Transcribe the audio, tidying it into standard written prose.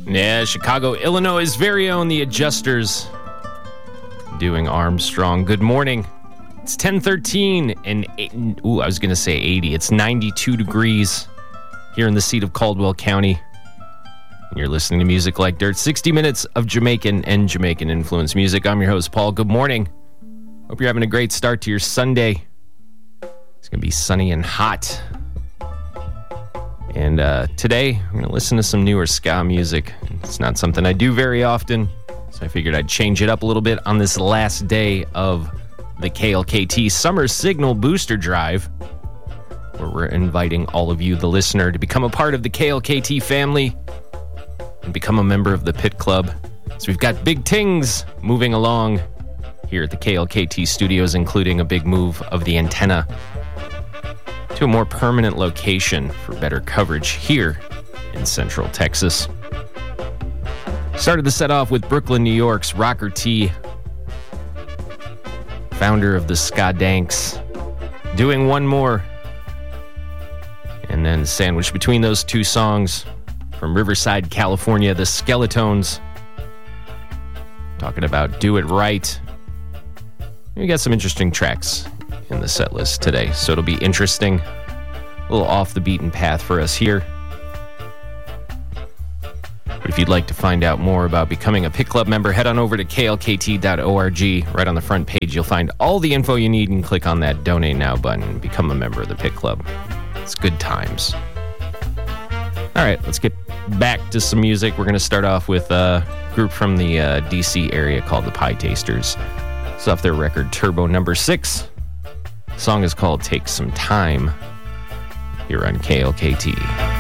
Yeah, Chicago, Illinois' very own The Adjusters doing Armstrong. Good morning. It's 10:13 and I was going to say 80. It's 92 degrees here in the seat of Caldwell County. And you're listening to Music Like Dirt. 60 minutes of Jamaican and Jamaican-influenced music. I'm your host, Paul. Good morning. Hope you're having a great start to your Sunday. It's going to be sunny and hot. And today, I'm going to listen to some newer ska music. It's not something I do very often, so I figured I'd change it up a little bit on this last day of the KLKT Summer Signal Booster Drive, where we're inviting all of you, the listener, to become a part of the KLKT family and become a member of the Pit Club. So we've got big things moving along here at the KLKT studios, including a big move of the antenna to a more permanent location for better coverage here in Central Texas. Started the set off with Brooklyn, New York's Rocker T, founder of the Ska Danks, doing One More. And then sandwiched between those two songs from Riverside, California, the Skeletones, talking about Do It Right. We got some interesting tracks in the set list today, so it'll be interesting. A little off the beaten path for us here. But if you'd like to find out more about becoming a Pit Club member, head on over to klkt.org. Right on the front page, you'll find all the info you need and click on that Donate Now button and become a member of the Pit Club. It's good times. All right, let's get back to some music. We're going to start off with a group from the D.C. area called the Pie Tasters. It's off their record Turbo No. 6. The song is called Take Some Time here on KLKT.